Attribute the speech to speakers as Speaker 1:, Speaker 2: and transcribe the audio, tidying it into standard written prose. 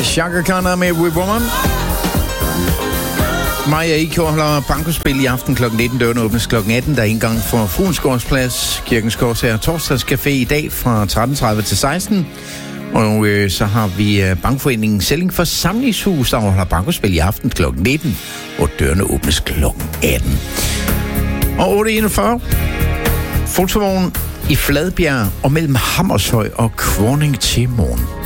Speaker 1: Chaka Khan med We Woman. Maja Iko holder bankospil i aften kl. 19. Døren åbnes kl. 18. Der er indgang for Fruensgårdsplads. Kirkens Korsager Torsdagscafé i dag fra 13.30 til 16. Og så har vi Bankforeningen Selling Forsamlingshus, der holder bankospil i aften kl. 19. Og dørene åbnes kl. 18. Og 8.41. Fotovogn i Fladbjerg og mellem Hammershøj og Kvorning til morgen.